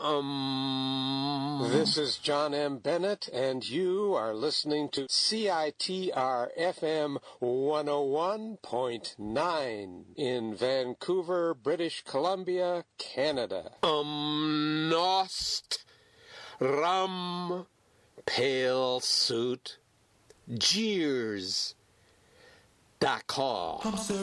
This is John M. Bennett, and you are listening to CITR FM 101.9 in Vancouver, British Columbia, Canada. Nost Rum Pale Suit Jeers. Dakar.